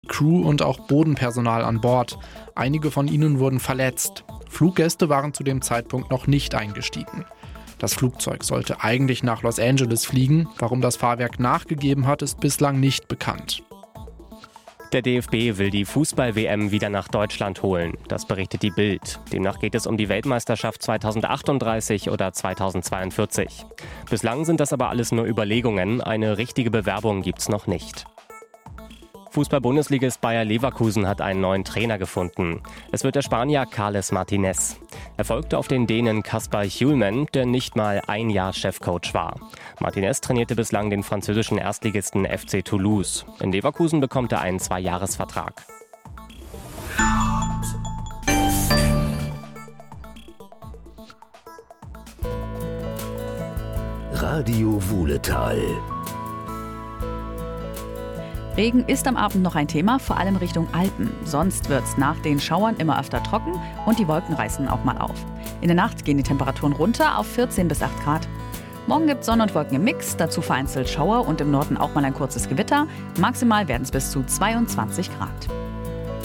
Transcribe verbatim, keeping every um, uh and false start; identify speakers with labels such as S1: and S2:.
S1: Crew und auch Bodenpersonal an Bord. Einige von ihnen wurden verletzt. Fluggäste waren zu dem Zeitpunkt noch nicht eingestiegen. Das Flugzeug sollte eigentlich nach Los Angeles fliegen. Warum das Fahrwerk nachgegeben hat, ist bislang nicht bekannt.
S2: Der D F B will die Fußball-W M wieder nach Deutschland holen. Das berichtet die Bild. Demnach geht es um die Weltmeisterschaft zweitausendachtunddreißig oder zweitausendzweiundvierzig. Bislang sind das aber alles nur Überlegungen. Eine richtige Bewerbung gibt's noch nicht. Fußball-Bundesligist Bayer Leverkusen hat einen neuen Trainer gefunden. Es wird der Spanier Carles Martinez. Er folgte auf den Dänen Kasper Hjulmand, der nicht mal ein Jahr Chefcoach war. Martinez trainierte bislang den französischen Erstligisten F C Toulouse. In Leverkusen bekommt er einen Zweijahresvertrag.
S3: Radio Wuhletal.
S4: Regen ist am Abend noch ein Thema, vor allem Richtung Alpen. Sonst wird es nach den Schauern immer öfter trocken und die Wolken reißen auch mal auf. In der Nacht gehen die Temperaturen runter auf vierzehn bis acht Grad. Morgen gibt es Sonne und Wolken im Mix, dazu vereinzelt Schauer und im Norden auch mal ein kurzes Gewitter. Maximal werden es bis zu zweiundzwanzig Grad.